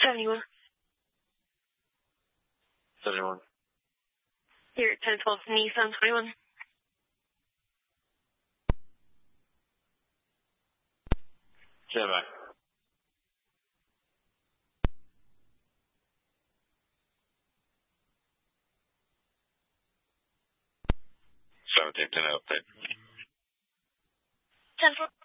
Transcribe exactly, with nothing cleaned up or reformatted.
seventy-one. seventy-one. Here at ten twelve Nissan twenty-one. Stand by. seventeen, ten update. ten four.